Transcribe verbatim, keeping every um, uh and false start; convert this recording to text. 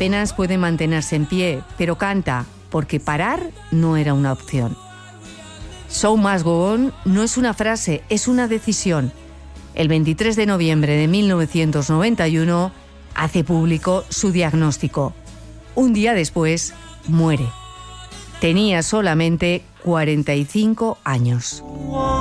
apenas puede mantenerse en pie, pero canta, porque parar no era una opción. Show must go on no es una frase, es una decisión. El veintitrés de noviembre de mil novecientos noventa y uno hace público su diagnóstico. Un día después, muere. Tenía solamente cuarenta y cinco años.